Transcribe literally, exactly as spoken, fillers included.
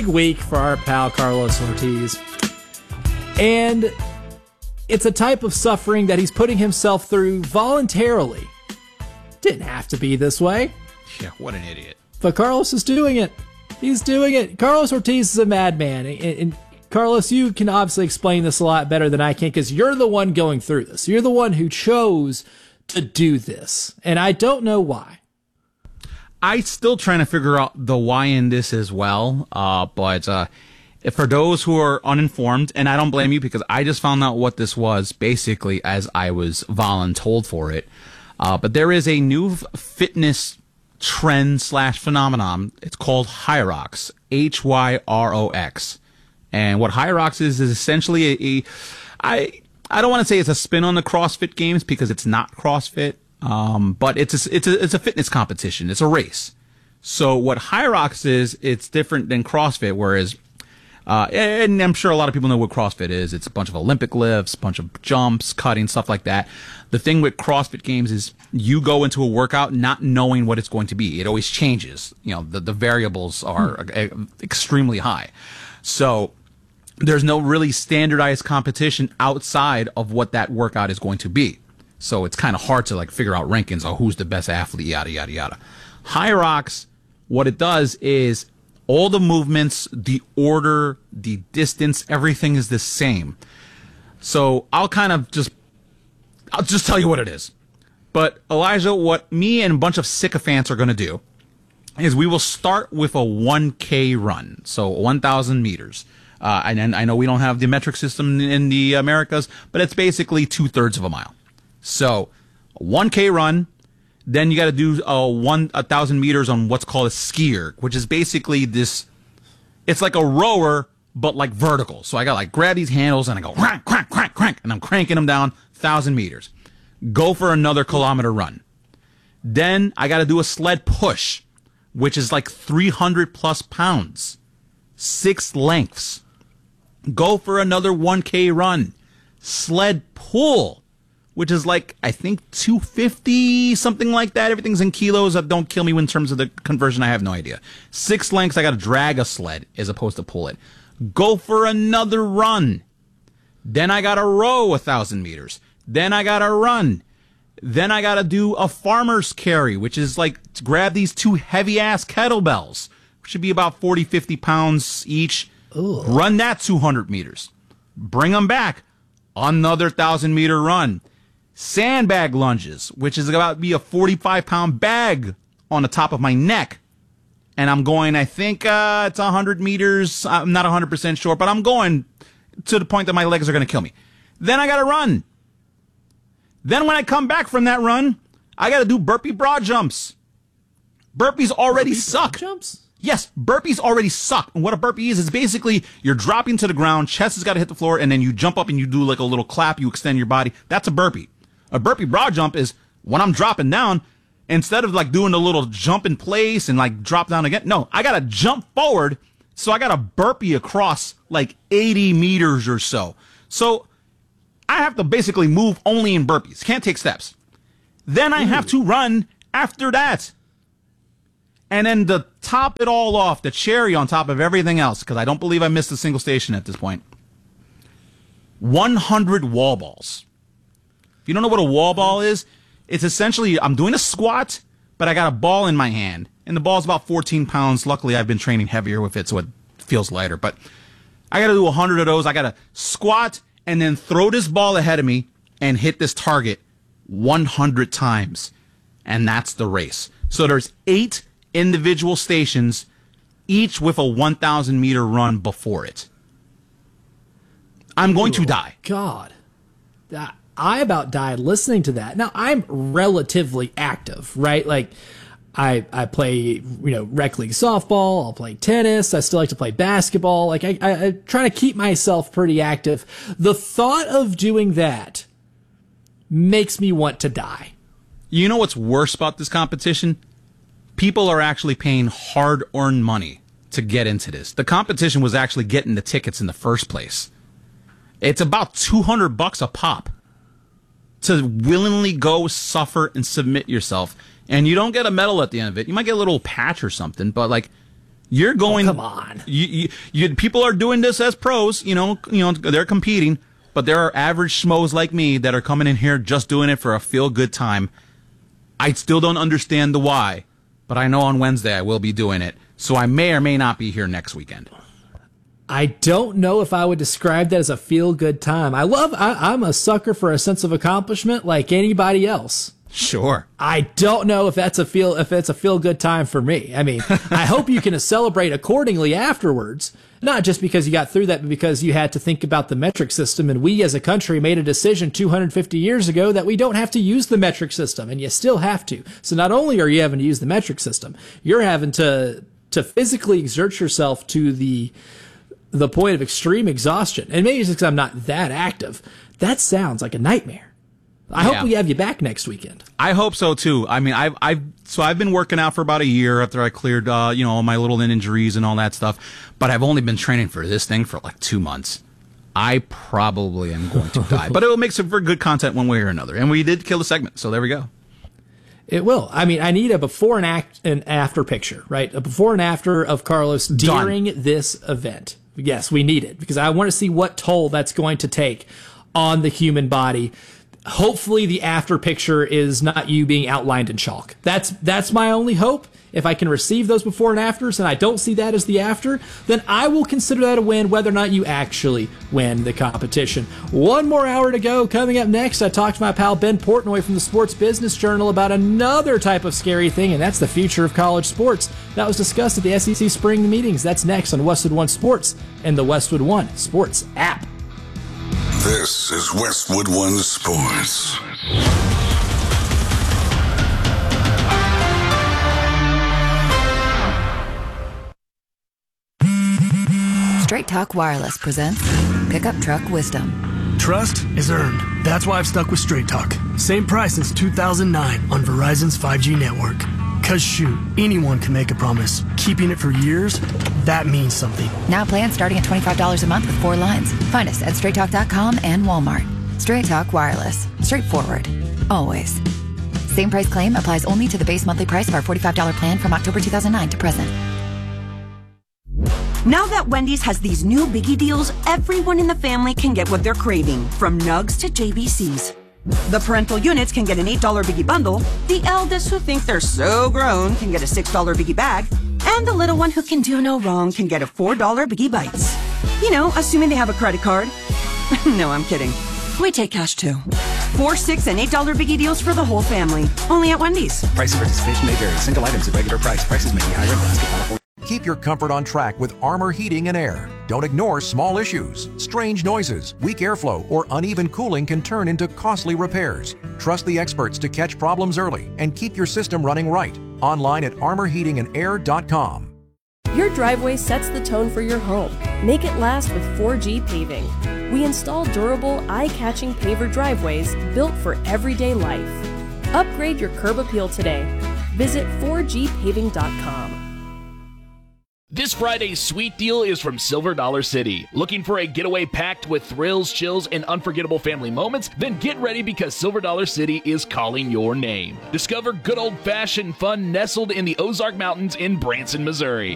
week for our pal Carlos Ortiz. And it's a type of suffering that he's putting himself through voluntarily. Didn't have to be this way. Yeah, what an idiot. But Carlos is doing it. He's doing it. Carlos Ortiz is a madman. And, and Carlos, you can obviously explain this a lot better than I can because you're the one going through this. You're the one who chose to do this. And I don't know why. I'm still trying to figure out the why in this as well. Uh, but uh, for those who are uninformed, and I don't blame you because I just found out what this was basically as I was voluntold for it. Uh, but there is a new fitness trend slash phenomenon. It's called Hyrox, H Y R O X. And what Hyrox is is essentially a, a I I don't want to say it's a spin on the CrossFit Games because it's not CrossFit, um, but it's a, it's a it's a fitness competition. It's a race. So what Hyrox is, it's different than CrossFit. Whereas, uh, and I'm sure a lot of people know what CrossFit is. It's a bunch of Olympic lifts, a bunch of jumps, cutting, stuff like that. The thing with CrossFit Games is you go into a workout not knowing what it's going to be. It always changes. You know, the the variables are hmm. extremely high. So there's no really standardized competition outside of what that workout is going to be. So it's kind of hard to like figure out rankings or who's the best athlete, yada, yada, yada. Hyrox, what it does is all the movements, the order, the distance, everything is the same. So I'll kind of just, I'll just tell you what it is. But Elijah, what me and a bunch of sycophants are going to do is we will start with a one K run. So one thousand meters. Uh, and I know we don't have the metric system in the Americas, but it's basically two-thirds of a mile. So a one K run, then you got to do a one a thousand meters on what's called a skier, which is basically this. It's like a rower, but like vertical. So I got to like grab these handles and I go crank, crank, crank, crank, and I'm cranking them down thousand meters. Go for another kilometer run. Then I got to do a sled push, which is like three hundred plus pounds, six lengths. Go for another one K run. Sled pull, which is like, I think, two fifty, something like that. Everything's in kilos. Don't kill me in terms of the conversion. I have no idea. Six lengths, I got to drag a sled as opposed to pull it. Go for another run. Then I got to row one thousand meters. Then I got to run. Then I got to do a farmer's carry, which is like to grab these two heavy-ass kettlebells, which should be about forty, fifty pounds each. Ooh. Run that two hundred meters. Bring them back. Another one thousand meter run. Sandbag lunges, which is about to be a forty-five pound bag on the top of my neck. And I'm going, I think uh, it's one hundred meters. I'm not one hundred percent sure, but I'm going to the point that my legs are going to kill me. Then I got to run. Then when I come back from that run, I got to do burpee broad jumps. Burpees already burpee suck. Jumps? Yes, burpees already suck. And what a burpee is, is basically you're dropping to the ground, chest has got to hit the floor, and then you jump up and you do like a little clap, you extend your body. That's a burpee. A burpee broad jump is when I'm dropping down, instead of like doing a little jump in place and like drop down again, no, I got to jump forward, so I got to burpee across like eighty meters or so. So I have to basically move only in burpees. Can't take steps. Then I have to run after that. And then to top it all off, the cherry on top of everything else, because I don't believe I missed a single station at this point, one hundred wall balls. If you don't know what a wall ball is, it's essentially, I'm doing a squat, but I got a ball in my hand. And the ball's about fourteen pounds. Luckily, I've been training heavier with it, so it feels lighter. But I got to do one hundred of those. I got to squat and then throw this ball ahead of me and hit this target one hundred times. And that's the race. So there's eight individual stations, each with a one thousand meter run before it. I'm going to die. God. I about died listening to that. Now, I'm relatively active, right? Like, I I play, you know, rec league softball. I'll play tennis. I still like to play basketball. Like, I, I, I try to keep myself pretty active. The thought of doing that makes me want to die. You know what's worse about this competition? People are actually paying hard-earned money to get into this. The competition was actually getting the tickets in the first place. It's about two hundred bucks a pop to willingly go suffer and submit yourself. And you don't get a medal at the end of it. You might get a little patch or something, but like, You're going. Oh, come on. You, you, you, people are doing this as pros. You know, you know, they're competing. But there are average schmoes like me that are coming in here just doing it for a feel-good time. I still don't understand the why, but I know on Wednesday I will be doing it. So I may or may not be here next weekend. I don't know if I would describe that as a feel-good time. I love, I, I'm a sucker for a sense of accomplishment like anybody else. Sure. I don't know if that's a feel, if it's a feel-good time for me. I mean, I hope you can celebrate accordingly afterwards. Not just because you got through that, but because you had to think about the metric system. And we as a country made a decision two hundred fifty years ago that we don't have to use the metric system, and you still have to. So not only are you having to use the metric system, you're having to, to physically exert yourself to the, the point of extreme exhaustion. And maybe it's because I'm not that active. That sounds like a nightmare. I Yeah. hope we have you back next weekend. I hope so too. I mean, I've, I've, so I've been working out for about a year after I cleared, uh, you know, all my little injuries and all that stuff. But I've only been training for this thing for like two months. I probably am going to die, but it will make some for good content one way or another. And we did kill the segment, so there we go. It will. I mean, I need a before and act and after picture, right? A before and after of Carlos during this event. Yes, we need it because I want to see what toll that's going to take on the human body. Hopefully the after picture is not you being outlined in chalk. That's that's my only hope. If I can receive those before and afters and I don't see that as the after, then I will consider that a win whether or not you actually win the competition. One more hour to go. Coming up next, I talked to my pal Ben Portnoy from the Sports Business Journal about another type of scary thing, and that's the future of college sports. That was discussed at the S E C spring meetings. That's next on Westwood One Sports and the Westwood One Sports app. This is Westwood One Sports. Straight Talk Wireless presents Pickup Truck Wisdom. Trust is earned. That's why I've stuck with Straight Talk. Same price since two thousand nine on Verizon's five G network. Cause shoot, anyone can make a promise. Keeping it for years, that means something. Now plans starting at twenty-five dollars a month with four lines. Find us at straight talk dot com and Walmart. Straight Talk Wireless. Straightforward. Always. Same price claim applies only to the base monthly price of our forty-five dollars plan from October two thousand nine to present. Now that Wendy's has these new biggie deals, everyone in the family can get what they're craving, from nugs to J B Cs. The parental units can get an eight dollar biggie bundle, the eldest who think they're so grown can get a six dollar biggie bag, and the little one who can do no wrong can get a four dollar biggie bites. You know, assuming they have a credit card. No, I'm kidding. We take cash too. Four, six, and eight dollar biggie deals for the whole family. Only at Wendy's. Price and participation may vary. Single items at regular price. Prices may be higher in Alaska, California. Keep your comfort on track with Armor Heating and Air. Don't ignore small issues. Strange noises, weak airflow, or uneven cooling can turn into costly repairs. Trust the experts to catch problems early and keep your system running right. Online at armor heating and air dot com. Your driveway sets the tone for your home. Make it last with four G Paving. We install durable, eye-catching paver driveways built for everyday life. Upgrade your curb appeal today. Visit four G paving dot com. This Friday's sweet deal is from Silver Dollar City. Looking for a getaway packed with thrills, chills, and unforgettable family moments? Then get ready because Silver Dollar City is calling your name. Discover good old-fashioned fun nestled in the Ozark Mountains in Branson, Missouri.